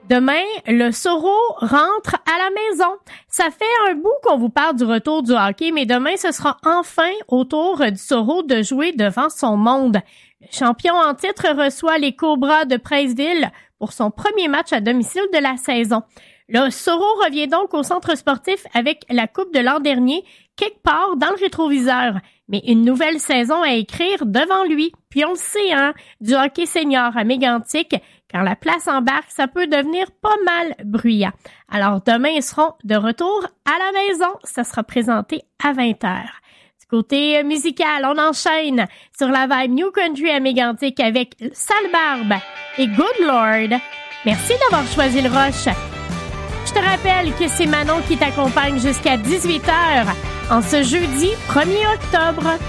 Demain, le Soro rentre à la maison. Ça fait un bout qu'on vous parle du retour du hockey, mais demain, ce sera enfin au tour du Soro de jouer devant son monde. Le champion en titre reçoit les Cobras de Princeville pour son premier match à domicile de la saison. Le Soro revient donc au centre sportif avec la coupe de l'an dernier, quelque part dans le rétroviseur. Mais une nouvelle saison à écrire devant lui. Puis on le sait, du hockey senior à Mégantic, quand la place embarque, ça peut devenir pas mal bruyant. Alors demain, ils seront de retour à la maison. Ça sera présenté à 20h. Du côté musical, on enchaîne sur la vibe New Country à Mégantic avec Sale Barbe et Good Lord. Merci d'avoir choisi le Roche. Je te rappelle que c'est Manon qui t'accompagne jusqu'à 18h en ce jeudi 1er octobre.